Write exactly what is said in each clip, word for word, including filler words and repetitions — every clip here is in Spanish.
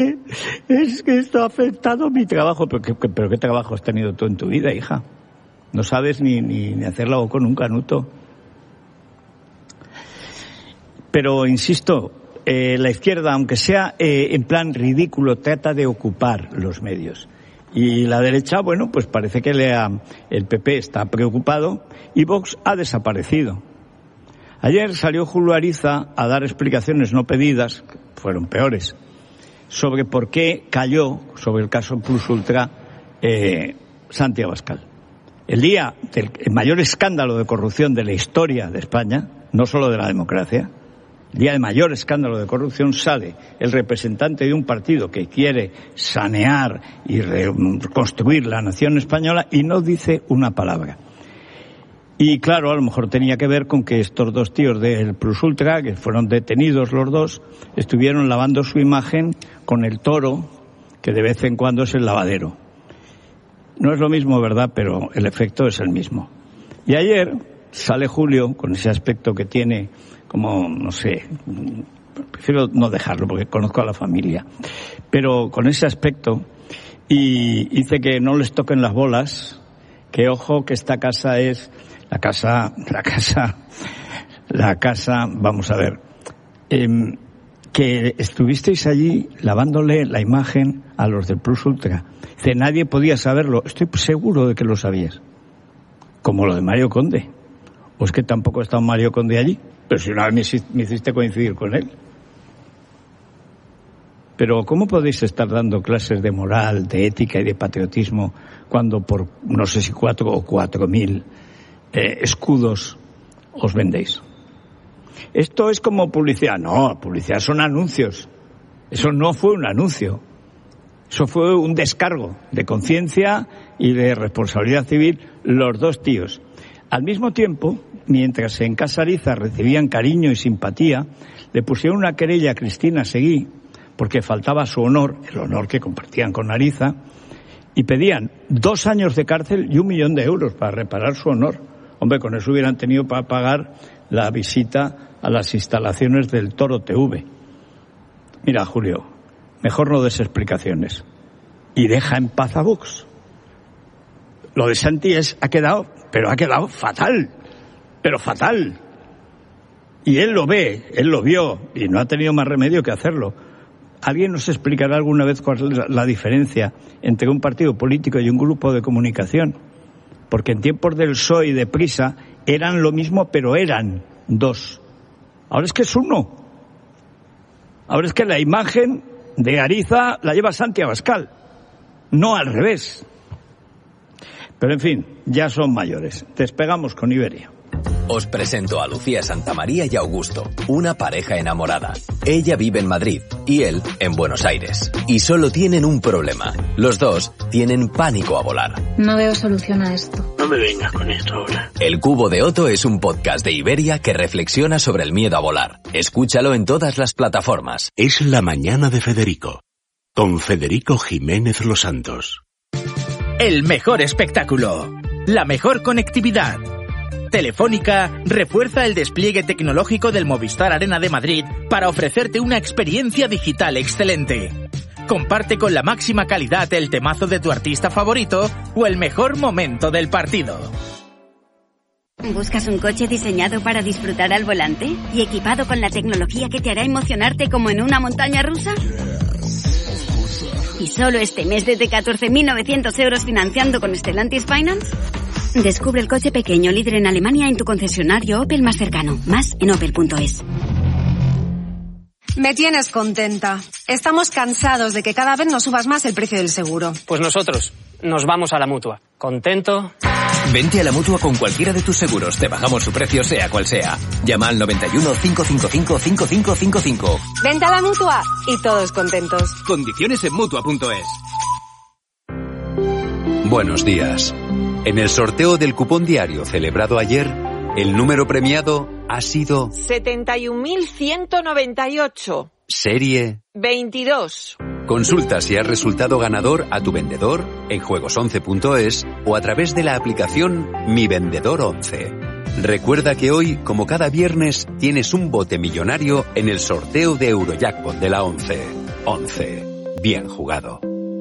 Es que esto ha afectado mi trabajo. ¿Pero qué, pero qué trabajo has tenido tú en tu vida, hija? No sabes ni, ni, ni hacer la O con un canuto. Pero, insisto, eh, la izquierda, aunque sea eh, en plan ridículo, trata de ocupar los medios. Y la derecha, bueno, pues parece que le ha, el P P está preocupado y Vox ha desaparecido. Ayer salió Julio Ariza a dar explicaciones no pedidas, fueron peores, sobre por qué cayó sobre el caso Plus Ultra eh, Santi Abascal. El día del mayor escándalo de corrupción de la historia de España, no solo de la democracia, el día de mayor escándalo de corrupción, sale el representante de un partido que quiere sanear y reconstruir la nación española y no dice una palabra. Y claro, a lo mejor tenía que ver con que estos dos tíos del Plus Ultra, que fueron detenidos los dos, estuvieron lavando su imagen con el toro, que de vez en cuando es el lavadero. No es lo mismo, ¿verdad? Pero el efecto es el mismo. Y ayer sale Julio con ese aspecto que tiene como, no sé, prefiero no dejarlo porque conozco a la familia, pero con ese aspecto, y dice que no les toquen las bolas, que ojo que esta casa es la casa, la casa, la casa, vamos a ver, eh, que estuvisteis allí lavándole la imagen a los del Plus Ultra. Dice, nadie podía saberlo. Estoy seguro de que lo sabías. Como lo de Mario Conde. ¿O es que tampoco ha estado Mario Conde allí? Pero si una vez me hiciste coincidir con él. Pero ¿cómo podéis estar dando clases de moral, de ética y de patriotismo cuando por no sé si cuatro o cuatro mil eh, escudos os vendéis? Esto es como publicidad. No, publicidad son anuncios. Eso no fue un anuncio. Eso fue un descargo de conciencia y de responsabilidad civil, los dos tíos. Al mismo tiempo, mientras en Casa Ariza recibían cariño y simpatía, le pusieron una querella a Cristina Seguí, porque faltaba su honor, el honor que compartían con Ariza, y pedían dos años de cárcel y un millón de euros para reparar su honor. Hombre, con eso hubieran tenido para pagar la visita a las instalaciones del Toro T V. Mira, Julio, mejor no des explicaciones y deja en paz a Vox. Lo de Santi es, ha quedado, pero ha quedado fatal, pero fatal. Y él lo ve, él lo vio y no ha tenido más remedio que hacerlo. ¿Alguien nos explicará alguna vez cuál es la diferencia entre un partido político y un grupo de comunicación? Porque en tiempos del P S O E y de Prisa eran lo mismo, pero eran dos. Ahora es que es uno. Ahora es que la imagen de Ariza la lleva Santi Abascal, no al revés. Pero en fin, ya son mayores. Despegamos con Iberia. Os presento a Lucía Santamaría y Augusto, una pareja enamorada. Ella vive en Madrid y él en Buenos Aires. Y solo tienen un problema. Los dos tienen pánico a volar. No veo solución a esto. No me vengas con esto ahora. El Cubo de Otto es un podcast de Iberia que reflexiona sobre el miedo a volar. Escúchalo en todas las plataformas. Es la mañana de Federico, con Federico Jiménez Los Santos. El mejor espectáculo, la mejor conectividad. Telefónica refuerza el despliegue tecnológico del Movistar Arena de Madrid para ofrecerte una experiencia digital excelente. Comparte con la máxima calidad el temazo de tu artista favorito o el mejor momento del partido. ¿Buscas un coche diseñado para disfrutar al volante y equipado con la tecnología que te hará emocionarte como en una montaña rusa? ¿Y solo este mes desde catorce mil novecientos euros financiando con Stellantis Finance? Descubre el coche pequeño líder en Alemania en tu concesionario Opel más cercano. Más en opel punto es. Me tienes contenta. Estamos cansados de que cada vez nos subas más el precio del seguro. Pues nosotros nos vamos a la Mutua. ¿Contento? Vente a la Mutua con cualquiera de tus seguros. Te bajamos su precio sea cual sea. Llama al noventa y uno, cinco cinco cinco, cinco cinco cinco cinco. Vente a la Mutua y todos contentos. Condiciones en Mutua punto es. Buenos días. En el sorteo del cupón diario celebrado ayer, el número premiado ha sido setenta y un mil ciento noventa y ocho. Serie veintidós. Consulta si has resultado ganador a tu vendedor en juegos once punto es o a través de la aplicación Mi Vendedor once. Recuerda que hoy, como cada viernes, tienes un bote millonario en el sorteo de Eurojackpot de la once. once. bien jugado.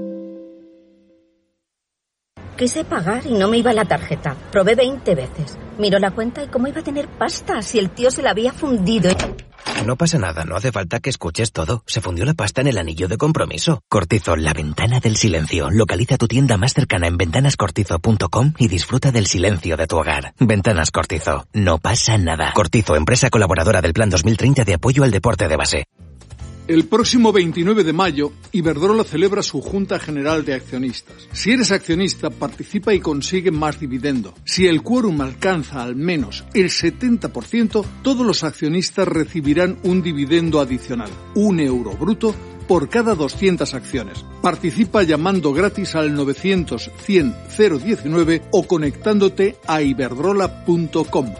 Quise pagar y no me iba la tarjeta. Probé veinte veces. Miró la cuenta y cómo iba a tener pasta si el tío se la había fundido. No pasa nada, no hace falta que escuches todo. Se fundió la pasta en el anillo de compromiso. Cortizo, la ventana del silencio. Localiza tu tienda más cercana en ventanas cortizo punto com y disfruta del silencio de tu hogar. Ventanas Cortizo. No pasa nada. Cortizo, empresa colaboradora del Plan dos mil treinta de apoyo al deporte de base. El próximo veintinueve de mayo, Iberdrola celebra su Junta General de Accionistas. Si eres accionista, participa y consigue más dividendo. Si el quórum alcanza al menos el setenta por ciento, todos los accionistas recibirán un dividendo adicional, un euro bruto, por cada doscientas acciones. Participa llamando gratis al novecientos cien cero diecinueve o conectándote a iberdrola punto com.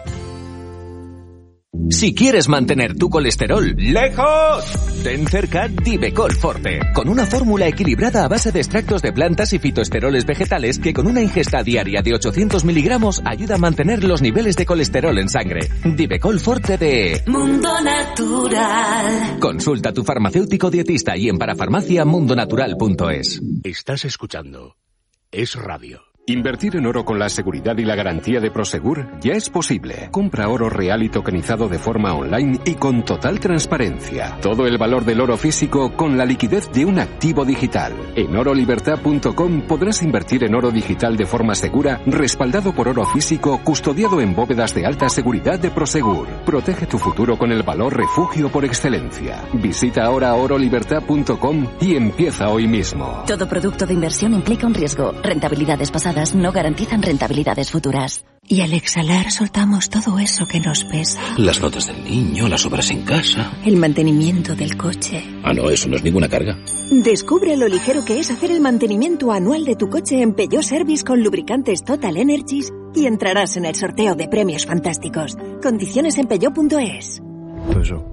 Si quieres mantener tu colesterol lejos, ten cerca Divecol Forte, con una fórmula equilibrada a base de extractos de plantas y fitoesteroles vegetales que con una ingesta diaria de ochocientos miligramos ayuda a mantener los niveles de colesterol en sangre. Divecol Forte de Mundo Natural. Consulta a tu farmacéutico dietista y en parafarmacia mundonatural punto es. Estás escuchando Es Radio. Invertir en oro con la seguridad y la garantía de Prosegur ya es posible. Compra oro real y tokenizado de forma online y con total transparencia. Todo el valor del oro físico con la liquidez de un activo digital. En oro libertad punto com podrás invertir en oro digital de forma segura, respaldado por oro físico, custodiado en bóvedas de alta seguridad de Prosegur. Protege tu futuro con el valor refugio por excelencia. Visita ahora oro libertad punto com y empieza hoy mismo. Todo producto de inversión implica un riesgo. Rentabilidades pasadas no garantizan rentabilidades futuras. Y al exhalar soltamos todo eso que nos pesa. Las notas del niño, las obras en casa. El mantenimiento del coche. Ah, no, eso no es ninguna carga. Descubre lo ligero que es hacer el mantenimiento anual de tu coche en Peugeot Service con lubricantes Total Energies y entrarás en el sorteo de premios fantásticos. Condiciones en peugeot punto es. Eso.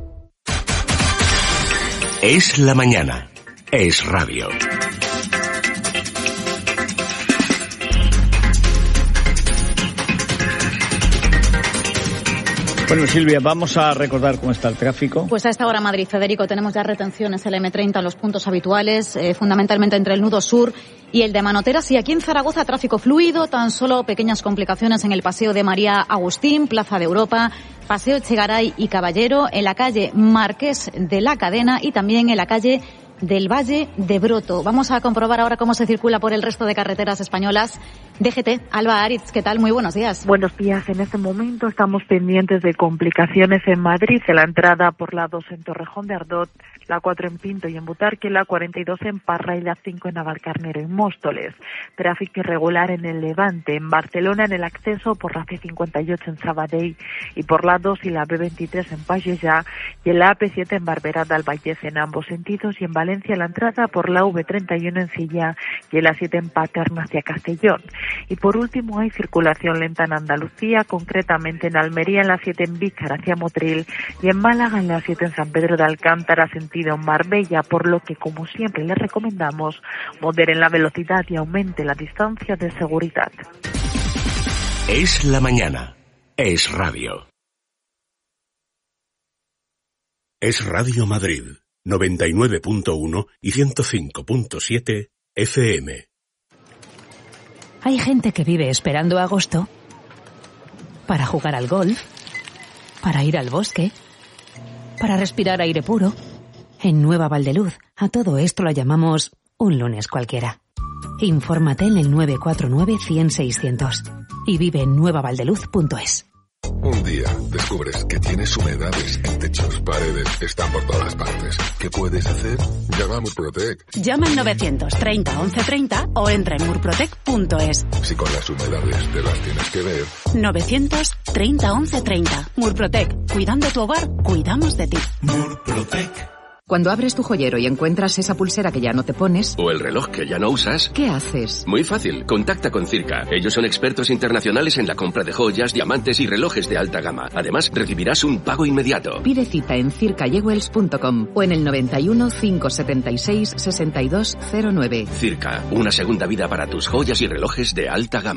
Es la mañana. Es radio. Bueno, Silvia, vamos a recordar cómo está el tráfico. Pues a esta hora, Madrid, Federico, tenemos ya retenciones en el eme treinta en los puntos habituales, eh, fundamentalmente entre el nudo sur y el de Manoteras. Y aquí en Zaragoza, tráfico fluido, tan solo pequeñas complicaciones en el Paseo de María Agustín, Plaza de Europa, Paseo Echegaray y Caballero, en la calle Marqués de la Cadena y también en la calle del Valle de Broto. Vamos a comprobar ahora cómo se circula por el resto de carreteras españolas. D G T, Alba Aritz, ¿qué tal? Muy buenos días. Buenos días. En este momento estamos pendientes de complicaciones en Madrid, en la entrada por la dos en Torrejón de Ardot, la cuatro en Pinto y en Butarque, la cuarenta y dos en Parra y la cinco en Navalcarnero y Móstoles. Tráfico irregular en el Levante, en Barcelona en el acceso por la ce cincuenta y ocho en Sabadell y por la dos y la be veintitrés en Pallejà y en la a pe siete en Barberá del Vallès en ambos sentidos y en Valencia la entrada por la ve treinta y uno en Silla y en la siete en Paterna hacia Castellón. Y por último hay circulación lenta en Andalucía, concretamente en Almería en la siete en Vícar hacia Motril y en Málaga en la siete en San Pedro de Alcántara sentido Marbella, por lo que como siempre les recomendamos moderen la velocidad y aumente la distancia de seguridad. Es la mañana. Es radio. Es Radio Madrid. noventa y nueve punto uno y ciento cinco punto siete efe eme. Hay gente que vive esperando agosto para jugar al golf, para ir al bosque, para respirar aire puro. En Nueva Valdeluz, a todo esto lo llamamos un lunes cualquiera. Infórmate en el nueve cuatro nueve, cien, seiscientos y vive en nueva valdeluz punto es. Un día descubres que tienes humedades en techos, paredes, están por todas partes. ¿Qué puedes hacer? Llama a Murprotec. Llama al novecientos treinta, once treinta o entra en murprotec punto es. Si con las humedades te las tienes que ver. novecientos treinta, once treinta. Murprotec. Cuidando tu hogar, cuidamos de ti. Murprotec. Cuando abres tu joyero y encuentras esa pulsera que ya no te pones... O el reloj que ya no usas... ¿Qué haces? Muy fácil, contacta con Circa. Ellos son expertos internacionales en la compra de joyas, diamantes y relojes de alta gama. Además, recibirás un pago inmediato. Pide cita en circa jewels punto com o en el noventa y uno, cinco setenta y seis, sesenta y dos cero nueve. Circa, una segunda vida para tus joyas y relojes de alta gama.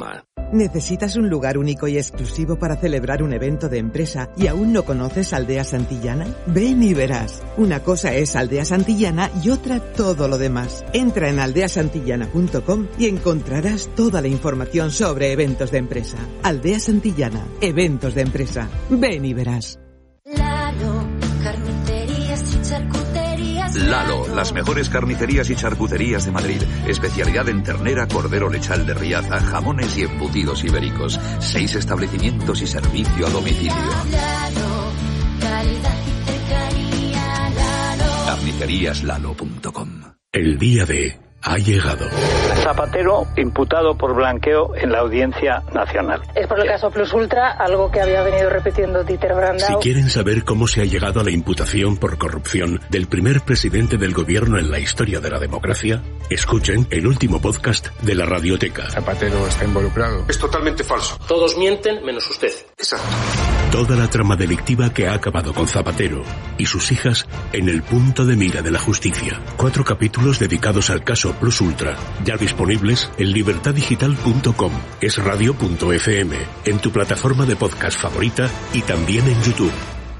¿Necesitas un lugar único y exclusivo para celebrar un evento de empresa y aún no conoces Aldea Santillana? Ven y verás. Una cosa es Aldea Santillana y otra todo lo demás. Entra en aldea santillana punto com y encontrarás toda la información sobre eventos de empresa. Aldea Santillana, eventos de empresa. Ven y verás. Lalo, carnicerías y charcuterías. Lalo, las mejores carnicerías y charcuterías de Madrid. Especialidad en ternera, cordero lechal de Riaza, jamones y embutidos ibéricos. Seis establecimientos y servicio a domicilio. Lalo, calidad y cercanía. Lalo. carnicerías lalo punto com. El día de ha llegado. Zapatero imputado por blanqueo en la Audiencia Nacional. Es por el caso Plus Ultra, algo que había venido repitiendo Dieter Brandau. Si quieren saber cómo se ha llegado a la imputación por corrupción del primer presidente del gobierno en la historia de la democracia, escuchen el último podcast de la Radioteca. Zapatero está involucrado. Es totalmente falso. Todos mienten menos usted. Exacto. Toda la trama delictiva que ha acabado con Zapatero y sus hijas en el punto de mira de la justicia. Cuatro capítulos dedicados al caso Plus Ultra, ya disponibles en libertad digital punto com, esradio punto efe eme, en tu plataforma de podcast favorita y también en YouTube.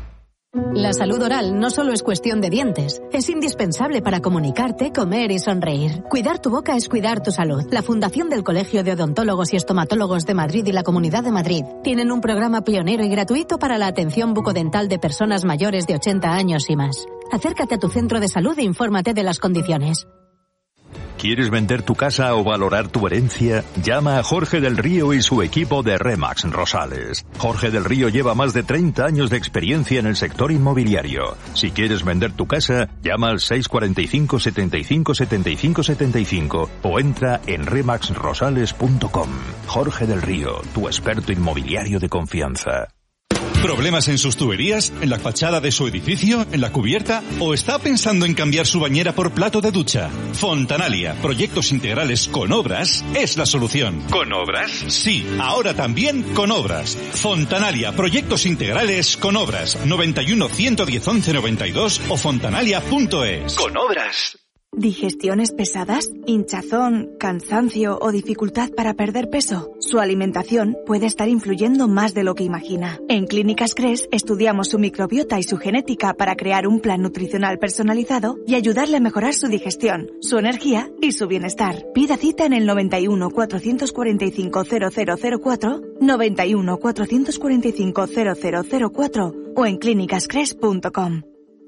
La salud oral no solo es cuestión de dientes, es indispensable para comunicarte, comer y sonreír. Cuidar tu boca es cuidar tu salud. La Fundación del Colegio de Odontólogos y Estomatólogos de Madrid y la Comunidad de Madrid tienen un programa pionero y gratuito para la atención bucodental de personas mayores de ochenta años y más. Acércate a tu centro de salud e infórmate de las condiciones. ¿Quieres vender tu casa o valorar tu herencia? Llama a Jorge del Río y su equipo de Remax Rosales. Jorge del Río lleva más de treinta años de experiencia en el sector inmobiliario. Si quieres vender tu casa, llama al seis cuatro cinco, setenta y cinco, setenta y cinco, setenta y cinco o entra en remax rosales punto com. Jorge del Río, tu experto inmobiliario de confianza. ¿Problemas en sus tuberías? ¿En la fachada de su edificio? ¿En la cubierta? ¿O está pensando en cambiar su bañera por plato de ducha? Fontanalia, proyectos integrales con obras, es la solución. ¿Con obras? Sí, ahora también con obras. Fontanalia, proyectos integrales con obras. noventa y uno, ciento diez, once noventa y dos o fontanalia punto es. ¡Con obras! ¿Digestiones pesadas, hinchazón, cansancio o dificultad para perder peso? Su alimentación puede estar influyendo más de lo que imagina. En Clínicas Cres estudiamos su microbiota y su genética para crear un plan nutricional personalizado y ayudarle a mejorar su digestión, su energía y su bienestar. Pida cita en el noventa y uno, cuatrocientos cuarenta y cinco, cero cero cero cuatro, noventa y uno, cuatrocientos cuarenta y cinco, cero cero cero cuatro o en clínicas cres punto com.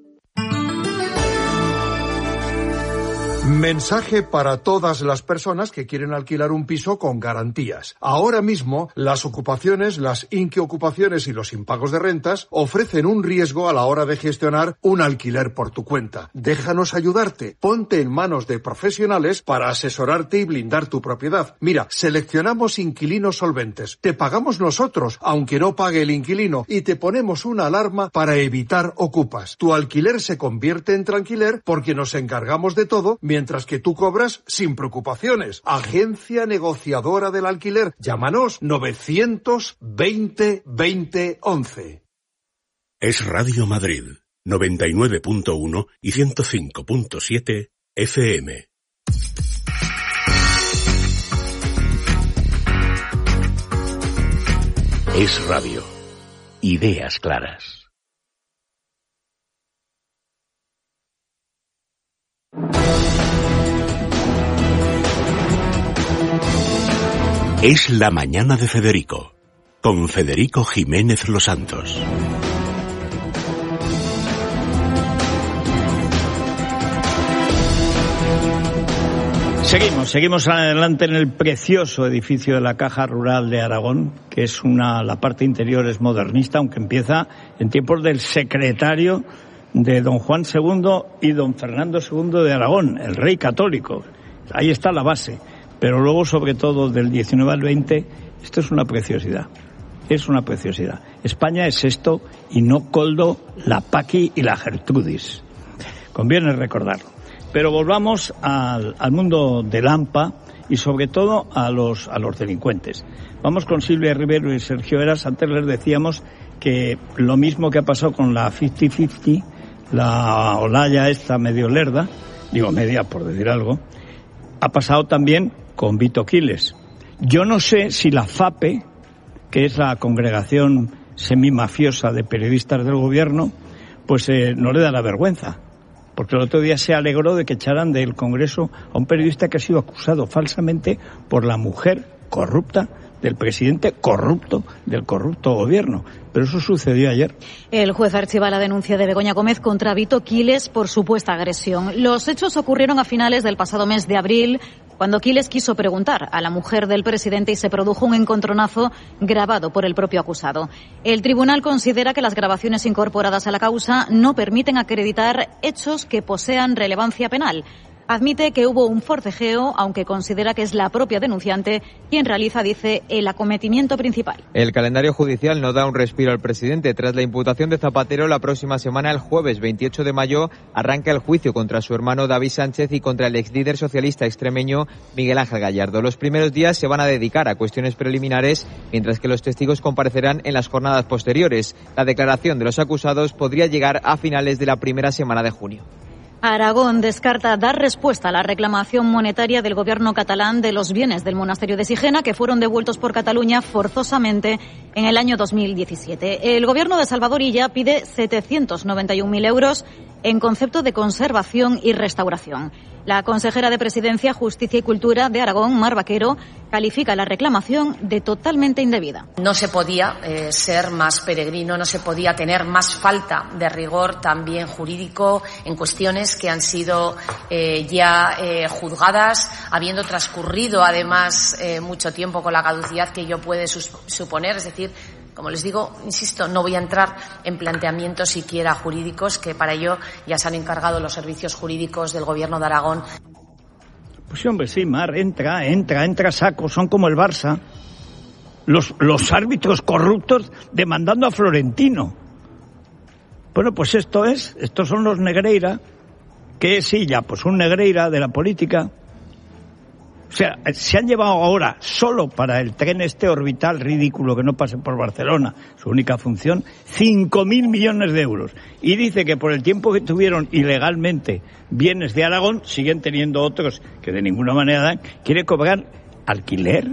Mensaje para todas las personas que quieren alquilar un piso con garantías. Ahora mismo, las ocupaciones, las inquiocupaciones y los impagos de rentas ofrecen un riesgo a la hora de gestionar un alquiler por tu cuenta. Déjanos ayudarte. Ponte en manos de profesionales para asesorarte y blindar tu propiedad. Mira, seleccionamos inquilinos solventes. Te pagamos nosotros, aunque no pague el inquilino, y te ponemos una alarma para evitar ocupas. Tu alquiler se convierte en tranquiler porque nos encargamos de todo, mientras que tú cobras sin preocupaciones. Agencia negociadora del alquiler. Llámanos novecientos veinte, veinte, once. Es Radio Madrid, noventa y nueve punto uno y ciento cinco punto siete efe eme. Es Radio. Ideas claras. Es la mañana de Federico, con Federico Jiménez Los Santos. Seguimos, seguimos adelante en el precioso edificio de la Caja Rural de Aragón, que es una, la parte interior es modernista, aunque empieza en tiempos del secretario de don Juan segundo y don Fernando segundo de Aragón, el rey católico. Ahí está la base. Pero luego, sobre todo, del diecinueve al veinte, esto es una preciosidad. Es una preciosidad. España es esto y no Coldo, la Paqui y la Gertrudis. Conviene recordarlo. Pero volvamos al, al mundo del AMPA y, sobre todo, a los, a los delincuentes. Vamos con Silvia Rivero y Sergio Eras. Antes les decíamos que lo mismo que ha pasado con la cincuenta cincuenta, la Olaya esta medio lerda, digo media por decir algo, ha pasado también con Vito Quiles. Yo no sé si la FAPE, que es la congregación semimafiosa de periodistas del gobierno, pues eh, no le da la vergüenza. Porque el otro día se alegró de que echaran del Congreso a un periodista que ha sido acusado falsamente por la mujer corrupta del presidente corrupto del corrupto gobierno. Pero eso sucedió ayer. El juez archiva la denuncia de Begoña Gómez contra Vito Quiles por supuesta agresión. Los hechos ocurrieron a finales del pasado mes de abril, cuando Quiles quiso preguntar a la mujer del presidente y se produjo un encontronazo grabado por el propio acusado. El tribunal considera que las grabaciones incorporadas a la causa no permiten acreditar hechos que posean relevancia penal. Admite que hubo un forcejeo, aunque considera que es la propia denunciante quien realiza, dice, el acometimiento principal. El calendario judicial no da un respiro al presidente. Tras la imputación de Zapatero, la próxima semana, el jueves veintiocho de mayo, arranca el juicio contra su hermano David Sánchez y contra el exlíder socialista extremeño Miguel Ángel Gallardo. Los primeros días se van a dedicar a cuestiones preliminares, mientras que los testigos comparecerán en las jornadas posteriores. La declaración de los acusados podría llegar a finales de la primera semana de junio. Aragón descarta dar respuesta a la reclamación monetaria del gobierno catalán de los bienes del monasterio de Sigena, que fueron devueltos por Cataluña forzosamente en el año dos mil diecisiete. El gobierno de Salvador Illa pide setecientos noventa y un mil euros en concepto de conservación y restauración. La consejera de Presidencia, Justicia y Cultura de Aragón, Mar Vaquero, califica la reclamación de totalmente indebida. No se podía eh, ser más peregrino, no se podía tener más falta de rigor también jurídico en cuestiones que han sido eh, ya eh, juzgadas, habiendo transcurrido además eh, mucho tiempo con la caducidad que ello puede sus- suponer, es decir, como les digo, insisto, no voy a entrar en planteamientos siquiera jurídicos, que para ello ya se han encargado los servicios jurídicos del Gobierno de Aragón. Pues sí, hombre, sí, Mar, entra, entra, entra saco, son como el Barça. Los, los árbitros corruptos demandando a Florentino. Bueno, pues esto es, estos son los Negreira, que sí, ya, pues un Negreira de la política. O sea, se han llevado ahora, solo para el tren este orbital ridículo que no pase por Barcelona, su única función, cinco mil millones de euros. Y dice que por el tiempo que tuvieron ilegalmente bienes de Aragón, siguen teniendo otros que de ninguna manera dan, quiere cobrar alquiler.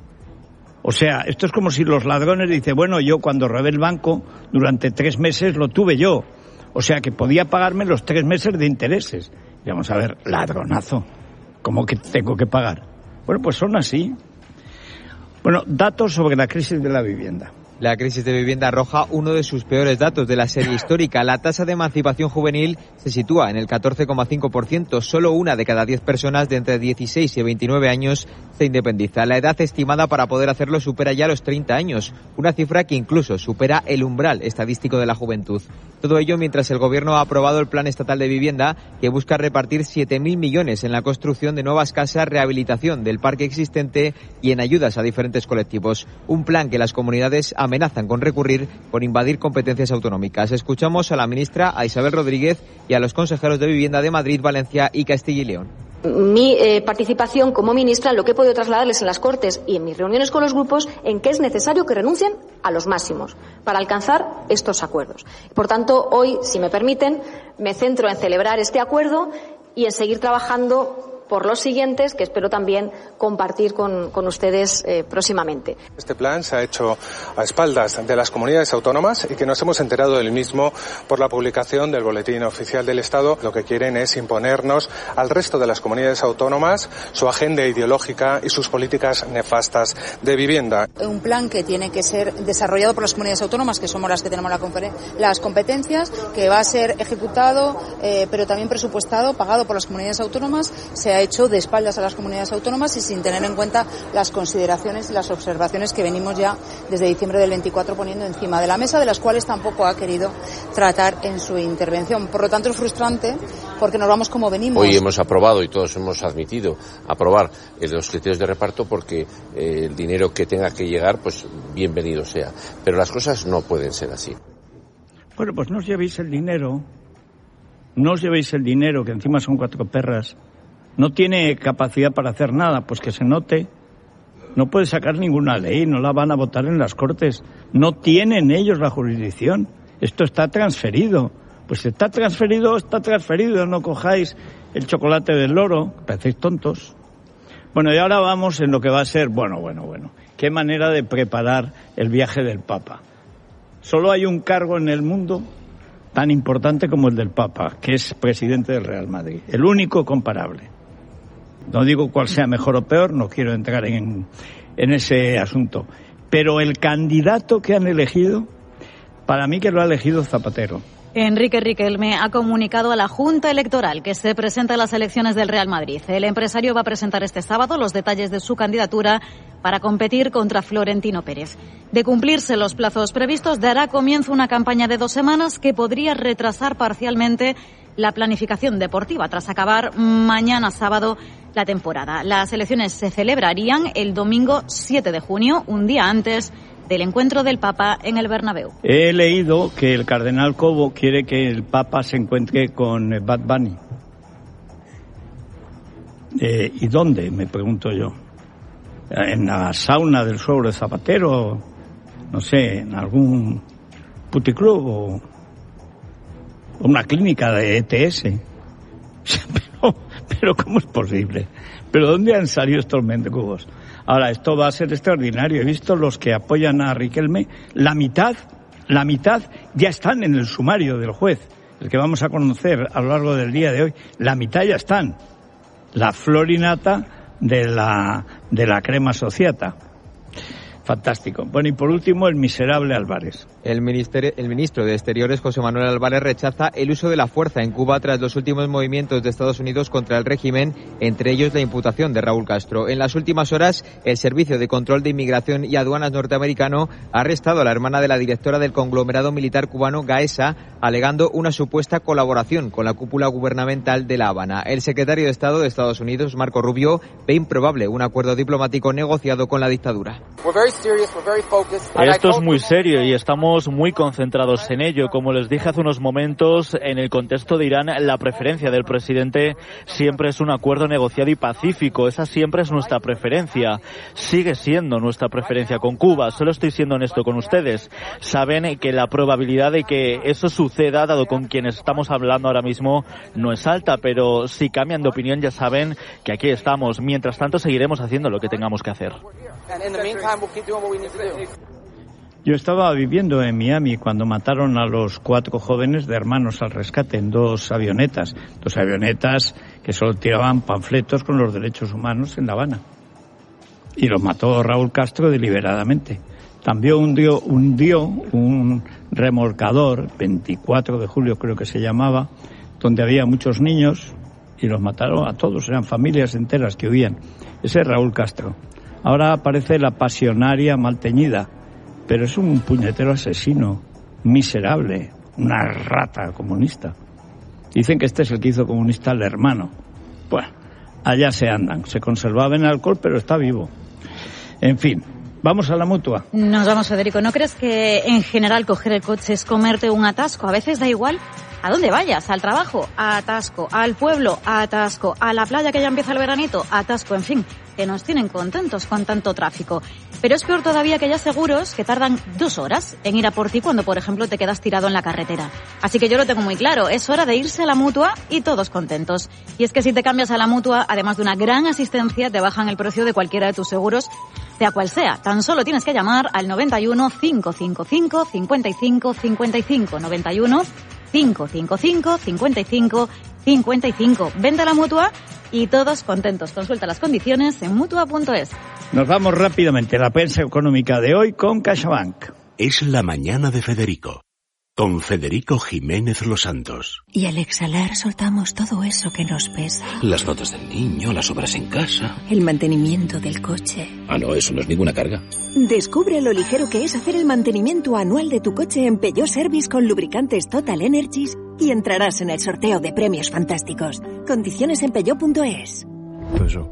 O sea, esto es como si los ladrones dicen, bueno, yo cuando robé el banco, durante tres meses lo tuve yo. O sea, que podía pagarme los tres meses de intereses. Y vamos a ver, ladronazo. ¿Cómo que tengo que pagar? Bueno, pues son así. Bueno, datos sobre la crisis de la vivienda. La crisis de vivienda arroja uno de sus peores datos de la serie histórica. La tasa de emancipación juvenil se sitúa en el catorce coma cinco por ciento. Solo una de cada diez personas de entre dieciséis y veintinueve años se independiza. La edad estimada para poder hacerlo supera ya los treinta años, una cifra que incluso supera el umbral estadístico de la juventud. Todo ello mientras el Gobierno ha aprobado el Plan Estatal de Vivienda, que busca repartir siete mil millones en la construcción de nuevas casas, rehabilitación del parque existente y en ayudas a diferentes colectivos. Un plan que las comunidades amenazan con recurrir por invadir competencias autonómicas. Escuchamos a la ministra, a Isabel Rodríguez, y a los consejeros de Vivienda de Madrid, Valencia y Castilla y León. Mi eh, participación como ministra, lo que he podido trasladarles en las Cortes y en mis reuniones con los grupos, en que es necesario que renuncien a los máximos para alcanzar estos acuerdos. Por tanto, hoy, si me permiten, me centro en celebrar este acuerdo y en seguir trabajando por los siguientes, que espero también compartir con, con ustedes eh, próximamente. Este plan se ha hecho a espaldas de las comunidades autónomas y que nos hemos enterado del mismo por la publicación del Boletín Oficial del Estado. Lo que quieren es imponernos al resto de las comunidades autónomas su agenda ideológica y sus políticas nefastas de vivienda. Un plan que tiene que ser desarrollado por las comunidades autónomas, que somos las que tenemos la conferen- las competencias, que va a ser ejecutado, eh, pero también presupuestado, pagado por las comunidades autónomas. Se ha hecho de espaldas a las comunidades autónomas y sin tener en cuenta las consideraciones y las observaciones que venimos ya desde diciembre del veinticuatro poniendo encima de la mesa, de las cuales tampoco ha querido tratar en su intervención. Por lo tanto, es frustrante porque nos vamos como venimos. Hoy hemos aprobado y todos hemos admitido aprobar los criterios de reparto porque eh, el dinero que tenga que llegar, pues bienvenido sea. Pero las cosas no pueden ser así. Bueno, pues no os llevéis el dinero, no os llevéis el dinero, que encima son cuatro perras. No tiene capacidad para hacer nada, pues que se note. No puede sacar ninguna ley, no la van a votar en las Cortes. No tienen ellos la jurisdicción. Esto está transferido. Pues está transferido, está transferido. No cojáis el chocolate del loro, parecéis tontos. Bueno, y ahora vamos en lo que va a ser, bueno, bueno, bueno, qué manera de preparar el viaje del Papa. Solo hay un cargo en el mundo tan importante como el del Papa, que es presidente del Real Madrid, el único comparable. No digo cuál sea mejor o peor, no quiero entrar en, en ese asunto, pero el candidato que han elegido, para mí que lo ha elegido Zapatero. Enrique Riquelme ha comunicado a la Junta Electoral que se presenta a las elecciones del Real Madrid. El empresario va a presentar este sábado los detalles de su candidatura para competir contra Florentino Pérez. De cumplirse los plazos previstos, dará comienzo una campaña de dos semanas que podría retrasar parcialmente la planificación deportiva tras acabar mañana sábado la temporada. Las elecciones se celebrarían el domingo siete de junio, un día antes del encuentro del Papa en el Bernabéu. He leído que el cardenal Cobo quiere que el Papa se encuentre con Bad Bunny. Eh, ¿Y dónde? Me pregunto yo. ¿En la sauna del suegro de Zapatero? No sé, en algún puticlub o una clínica de E T S. Pero, pero ¿cómo es posible? ¿Pero dónde han salido estos mendecubos? Ahora, esto va a ser extraordinario. He visto los que apoyan a Riquelme, la mitad, la mitad ya están en el sumario del juez, el que vamos a conocer a lo largo del día de hoy. La mitad ya están. La florinata de la, de la crema sociata. Fantástico. Bueno, y por último, el miserable Álvarez. El, ministerio, el ministro de Exteriores, José Manuel Álvarez, rechaza el uso de la fuerza en Cuba tras los últimos movimientos de Estados Unidos contra el régimen, entre ellos la imputación de Raúl Castro. En las últimas horas, el Servicio de Control de Inmigración y Aduanas norteamericano ha arrestado a la hermana de la directora del conglomerado militar cubano Gaesa, alegando una supuesta colaboración con la cúpula gubernamental de La Habana. El secretario de Estado de Estados Unidos, Marco Rubio, ve improbable un acuerdo diplomático negociado con la dictadura. Esto es muy serio y estamos muy concentrados en ello. Como les dije hace unos momentos, en el contexto de Irán, la preferencia del presidente siempre es un acuerdo negociado y pacífico. Esa siempre es nuestra preferencia. Sigue siendo nuestra preferencia con Cuba. Solo estoy siendo honesto con ustedes. Saben que la probabilidad de que eso suceda, dado con quienes estamos hablando ahora mismo, no es alta, pero si cambian de opinión ya saben que aquí estamos. Mientras tanto, seguiremos haciendo lo que tengamos que hacer. Yo estaba viviendo en Miami cuando mataron a los cuatro jóvenes de Hermanos al Rescate en dos avionetas, dos avionetas que solo tiraban panfletos con los derechos humanos en La Habana. Y los mató Raúl Castro deliberadamente. También hundió, hundió un remolcador, veinticuatro de julio creo que se llamaba, donde había muchos niños y los mataron a todos, eran familias enteras que huían. Ese es Raúl Castro. Ahora aparece la pasionaria mal teñida, pero es un puñetero asesino, miserable, una rata comunista. Dicen que este es el que hizo comunista al hermano. Bueno, allá se andan. Se conservaba en alcohol, pero está vivo. En fin, vamos a la Mutua. Nos vamos, Federico. ¿No crees que en general coger el coche es comerte un atasco? A veces da igual a dónde vayas, al trabajo, a atasco, al pueblo, a atasco, a la playa que ya empieza el veranito, a atasco, en fin, que nos tienen contentos con tanto tráfico. Pero es peor todavía que haya seguros que tardan dos horas en ir a por ti cuando, por ejemplo, te quedas tirado en la carretera. Así que yo lo tengo muy claro, es hora de irse a la Mutua y todos contentos. Y es que si te cambias a la Mutua, además de una gran asistencia, te bajan el precio de cualquiera de tus seguros, sea cual sea. Tan solo tienes que llamar al noventa y uno, cinco cinco cinco, cincuenta y cinco cincuenta y cinco, noventa y uno, cinco cinco cinco, cincuenta y cinco cincuenta y cinco. Vente a la Mutua y todos contentos. Consulta las condiciones en mutua punto es. Nos vamos rápidamente a la prensa económica de hoy con CaixaBank. Es la mañana de Federico, con Federico Jiménez Los Santos. Y al exhalar soltamos todo eso que nos pesa. Las fotos del niño, las obras en casa. El mantenimiento del coche. Ah, no, eso no es ninguna carga. Descubre lo ligero que es hacer el mantenimiento anual de tu coche en Peugeot Service con lubricantes Total Energies y entrarás en el sorteo de premios fantásticos. Condiciones en peugeot punto es. Eso.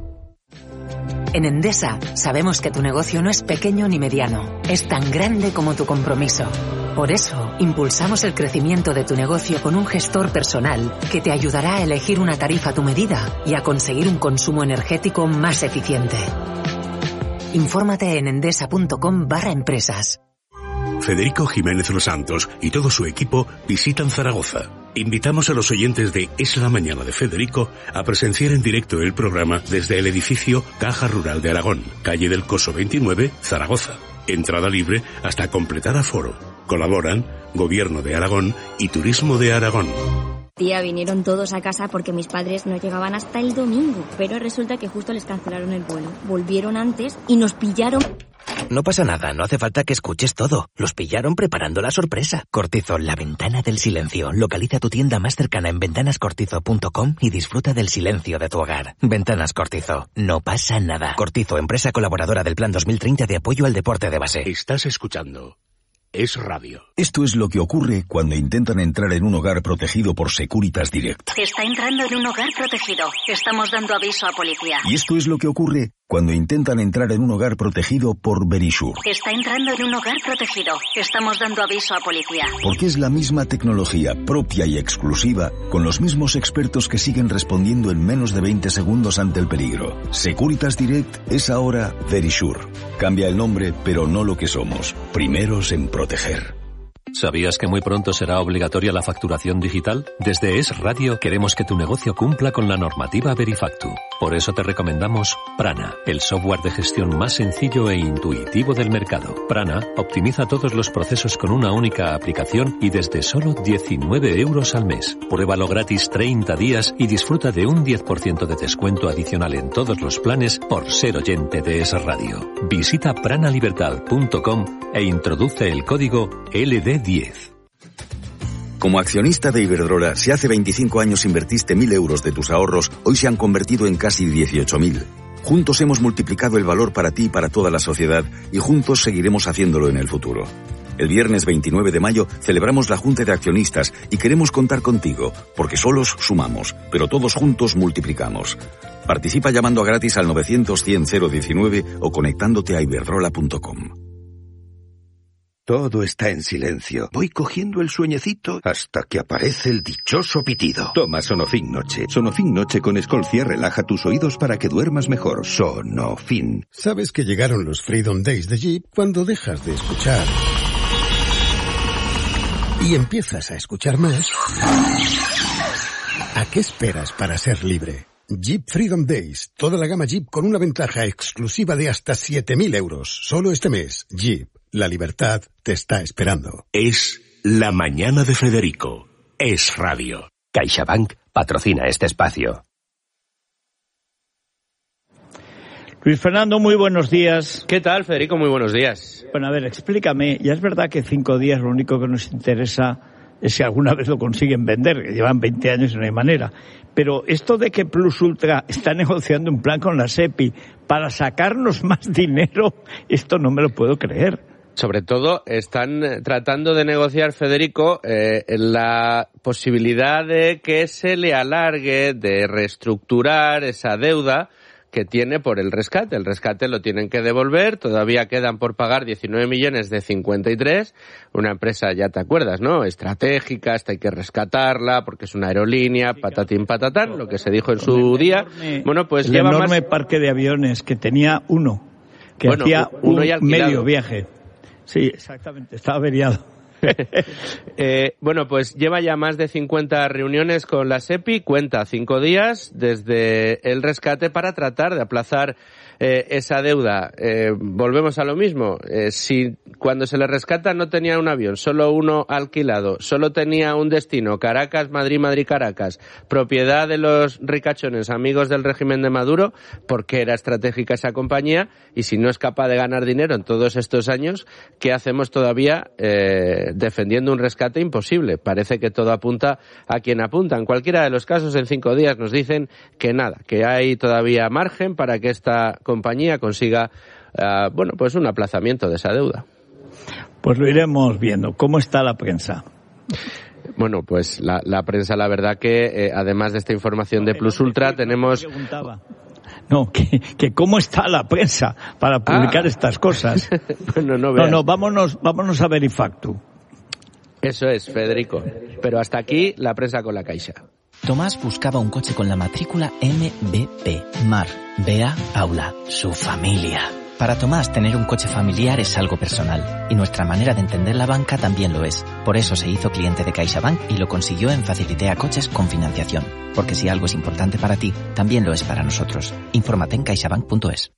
En Endesa sabemos que tu negocio no es pequeño ni mediano, es tan grande como tu compromiso. Por eso, impulsamos el crecimiento de tu negocio con un gestor personal que te ayudará a elegir una tarifa a tu medida y a conseguir un consumo energético más eficiente. Infórmate en endesa punto com barra empresas. Federico Jiménez Los Santos y todo su equipo visitan Zaragoza. Invitamos a los oyentes de Es la Mañana de Federico a presenciar en directo el programa desde el edificio Caja Rural de Aragón, calle del Coso veintinueve, Zaragoza. Entrada libre hasta completar aforo. Colaboran Gobierno de Aragón y Turismo de Aragón. Tía, vinieron todos a casa porque mis padres no llegaban hasta el domingo, pero resulta que justo les cancelaron el vuelo. Volvieron antes y nos pillaron... No pasa nada, no hace falta que escuches todo. Los pillaron preparando la sorpresa. Cortizo, la ventana del silencio. Localiza tu tienda más cercana en ventanas cortizo punto com y disfruta del silencio de tu hogar. Ventanas Cortizo, no pasa nada. Cortizo, empresa colaboradora del Plan dos mil treinta de apoyo al deporte de base. Estás escuchando Es Radio. Esto es lo que ocurre cuando intentan entrar en un hogar protegido por Securitas Direct. Está entrando en un hogar protegido. Estamos dando aviso a policía. Y esto es lo que ocurre cuando intentan entrar en un hogar protegido por Verisure. Está entrando en un hogar protegido. Estamos dando aviso a policía. Porque es la misma tecnología propia y exclusiva, con los mismos expertos que siguen respondiendo en menos de veinte segundos ante el peligro. Securitas Direct es ahora Verisure. Cambia el nombre, pero no lo que somos. Primeros en proteger. ¿Sabías que muy pronto será obligatoria la facturación digital? Desde Es Radio queremos que tu negocio cumpla con la normativa Verifactu. Por eso te recomendamos Prana, el software de gestión más sencillo e intuitivo del mercado. Prana optimiza todos los procesos con una única aplicación y desde solo diecinueve euros al mes. Pruébalo gratis treinta días y disfruta de un diez por ciento de descuento adicional en todos los planes por ser oyente de Es Radio. Visita pranalibertad punto com e introduce el código L D diez. Como accionista de Iberdrola, si hace veinticinco años invertiste mil euros de tus ahorros, hoy se han convertido en casi dieciocho mil. Juntos hemos multiplicado el valor para ti y para toda la sociedad, y juntos seguiremos haciéndolo en el futuro. El viernes veintinueve de mayo celebramos la Junta de Accionistas y queremos contar contigo, porque solos sumamos, pero todos juntos multiplicamos. Participa llamando a gratis al novecientos cien cero diecinueve o conectándote a iberdrola punto com. Todo está en silencio. Voy cogiendo el sueñecito hasta que aparece el dichoso pitido. Toma Sonofin Noche. Sonofin Noche con Escolcia relaja tus oídos para que duermas mejor. Sonofin. Sabes que llegaron los Freedom Days de Jeep cuando dejas de escuchar y empiezas a escuchar más. ¿A qué esperas para ser libre? Jeep Freedom Days. Toda la gama Jeep con una ventaja exclusiva de hasta siete mil euros. Solo este mes. Jeep. La libertad te está esperando. Es La Mañana de Federico. Es Radio. CaixaBank patrocina este espacio. Luis Fernando, muy buenos días. ¿Qué tal, Federico? Muy buenos días. Bueno, a ver, explícame. Ya es verdad que cinco días lo único que nos interesa es si alguna vez lo consiguen vender, que llevan veinte años y no hay manera. Pero esto de que Plus Ultra está negociando un plan con la SEPI para sacarnos más dinero, esto no me lo puedo creer. Sobre todo están tratando de negociar, Federico, eh, la posibilidad de que se le alargue, de reestructurar esa deuda que tiene por el rescate. El rescate lo tienen que devolver, todavía quedan por pagar diecinueve millones de cincuenta y tres. Una empresa, ya te acuerdas, ¿no? Estratégica, esta hay que rescatarla porque es una aerolínea, patatín patatán, lo que se dijo en su día. Bueno, pues el lleva enorme más... parque de aviones que tenía uno, que bueno, hacía uno un medio viaje. Sí, exactamente, estaba averiado. eh, bueno, pues lleva ya más de cincuenta reuniones con la SEPI, cuenta cinco días desde el rescate para tratar de aplazar eh, esa deuda. Eh, volvemos a lo mismo. Eh, si cuando se le rescata no tenía un avión, solo uno alquilado, solo tenía un destino, Caracas, Madrid, Madrid, Caracas, propiedad de los ricachones, amigos del régimen de Maduro, porque era estratégica esa compañía, y si no es capaz de ganar dinero en todos estos años, ¿qué hacemos todavía eh, defendiendo un rescate imposible? Parece que todo apunta a quien apunta. En cualquiera de los casos, en cinco días nos dicen que nada, que hay todavía margen para que esta compañía consiga, uh, bueno, pues un aplazamiento de esa deuda. Pues lo iremos viendo. ¿Cómo está la prensa? Bueno, pues la, la prensa, la verdad que, eh, además de esta información de Plus Ultra, tenemos... No, que, que cómo está la prensa para publicar ah. estas cosas. bueno, no, no, no, vámonos, vámonos a Verifactu. Eso es, Federico. Pero hasta aquí la prensa con la Caixa. Tomás buscaba un coche con la matrícula M B P. Mar, Bea, Paula, su familia. Para Tomás, tener un coche familiar es algo personal, y nuestra manera de entender la banca también lo es. Por eso se hizo cliente de CaixaBank y lo consiguió en Facilitea Coches con financiación. Porque si algo es importante para ti, también lo es para nosotros. Infórmate en caixabank punto es.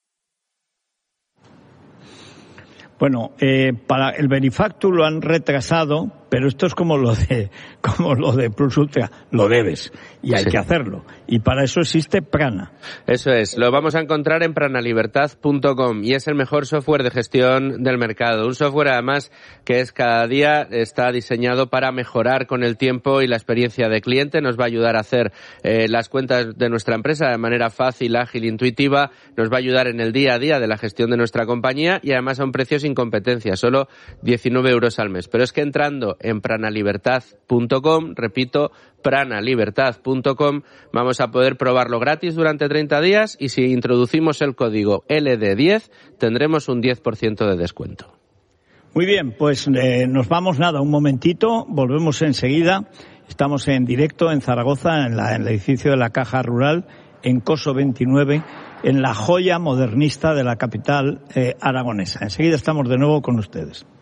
Bueno, eh, para el Benifactu lo han retrasado, pero esto es como lo de como lo de Plus Ultra, lo debes y hay sí. que hacerlo. Y para eso existe Prana. Eso es, lo vamos a encontrar en pranalibertad punto com y es el mejor software de gestión del mercado. Un software además que es cada día está diseñado para mejorar con el tiempo y la experiencia de cliente. Nos va a ayudar a hacer eh, las cuentas de nuestra empresa de manera fácil, ágil, intuitiva. Nos va a ayudar en el día a día de la gestión de nuestra compañía y además a un precio sin competencia, solo diecinueve euros al mes. Pero es que entrando en pranalibertad punto com, repito, pranalibertad punto com, vamos a poder probarlo gratis durante treinta días y si introducimos el código L D diez tendremos un diez por ciento de descuento. Muy bien, pues eh, nos vamos nada, un momentito, volvemos enseguida. Estamos en directo en Zaragoza, en, la, en el edificio de la Caja Rural, en Coso veintinueve, en la joya modernista de la capital eh, aragonesa. Enseguida estamos de nuevo con ustedes.